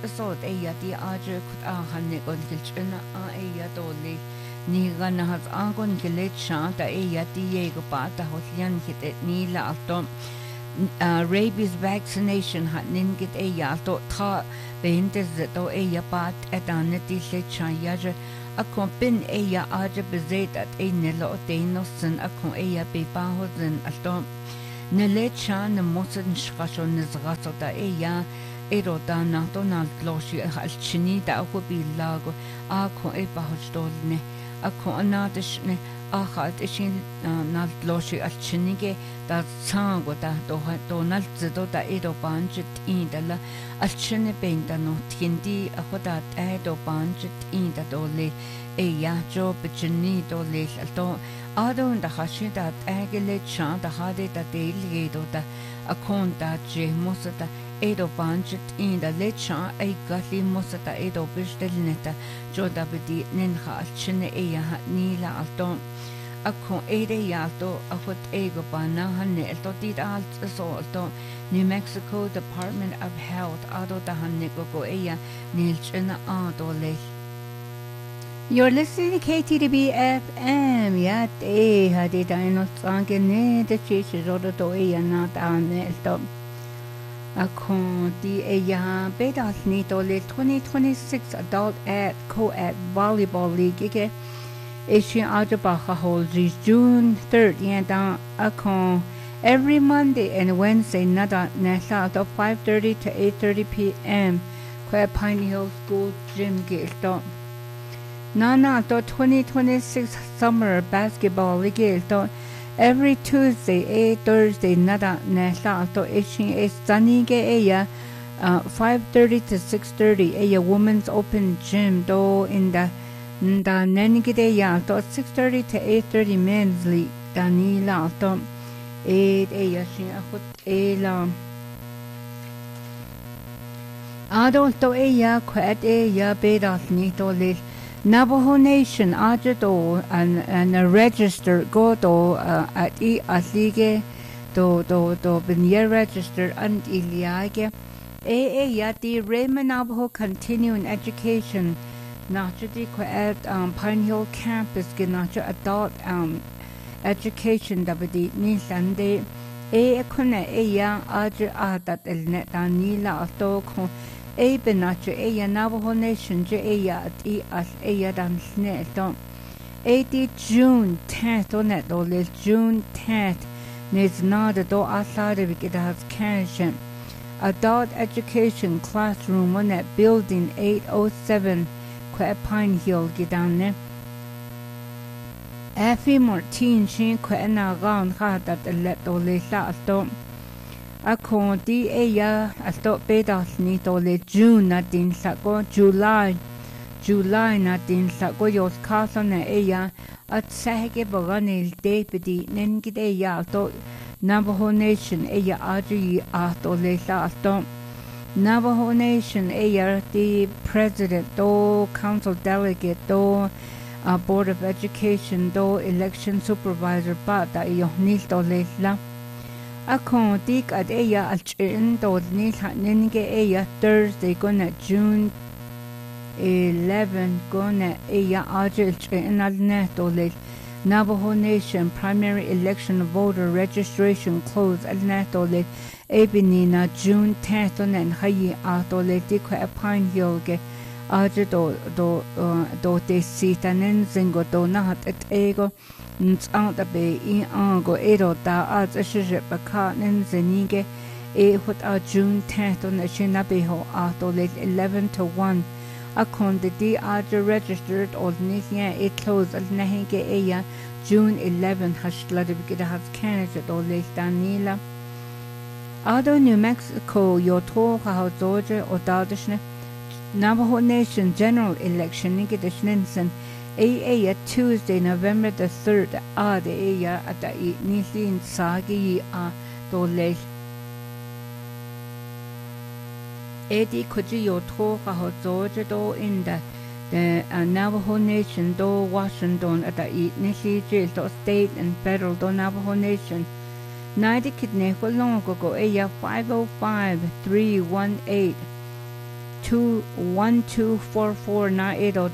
sod di aje kut hanne gon kilchna doli ni gana has angon kilet shanta di yego pata hotlian hit ni la alto rabies vaccination hat ningit alto tha bentes to pat etane ti le chayaje akon bin aje bezet at nelo teinosen akon be pahosen alto nele chan mosen schashon nizgato da Eroda na Donald Gloshi alchini da ako bilago ako bahostolne ako anadishne akhat ishin Donald Gloshi alchinige da sango da Donald zido da edo banjit indala alchine benda no tindi ako da edo banjit inda dole jo bechini dole alto ado da hashida egele chan da hade da delige do da akonda je mosata edo banjit in da lecha gali mosata edo bistelneta joda bedi nenha alchine nila alto akon yalto akot ego bana hanne alto dit alt so alto New Mexico Department of Health ado da hanne go nilchena ado le. You're listening to KTDB FM. Yeah, they had it. I know something. The church is all the way na down the Akon di bedas nito le 2026 adult co-ed volleyball league ishi ajabaha holds June 3rd yanda akon every Monday and Wednesday nada nasa to 5:30 to 8:30 p.m. Kwa Pine Hill School Gym gilto Nana to 2026 summer basketball league to every Tuesday, Thursday, nada nasa to ishin sanige 5:30 to 6:30 women's open gym do in the nenigide to 6:30 to 8:30 men's league danila to shin akut la adult to kwat bedas ni to le Navajo Nation ajato and register go to at aslige do bin register and iliage yati Raymond Navajo continuing education nachadi at Pine Hill campus gnacha adult education dabadi ni Sunday kone aja adat el netanila to benacho Navajo Nation je at as dan sneto 80 June 10th on that do June 10th needs not do aside of it has cash adult education classroom on that building 807 Pine Hill gidane Effie Martin shin na gan that let do la sto Akon di asto bedas ni to le June na din sako July na din sako yos kasa na at sahige baganil deputy nengide to Navajo Nation aji ato le sa asto Navajo Nation the president do council delegate do board of education do election supervisor ba da nil to le la Akon dik at alchin do nil nenge Thursday gonna June 11 gonna ajil in al neto le Navajo Nation primary election voter registration closed al neto le ebinina June 10th and hayi ato le dikwa Pine Hill ge do te sitanen zingo do nahat et ego out be go da as a ship a car zenige hut June 10th on the shinabeho ato le 11 to 1 Akon the D registered or Nithia closed al Nahige June 11 Hashla de has candidate or Lake Danila. Other New Mexico Yoto Georgia or Dardishne Navajo Nation general election Nigidishninson at Tuesday November the 3rd the at the Nithin Sagi do Lake Eddie Kujiyo Toka ho Georgia do in the Navajo Nation do Washington at the Nishi jail do state and federal do Navajo Nation 90 kidney for long ago 505-318 21244 na edo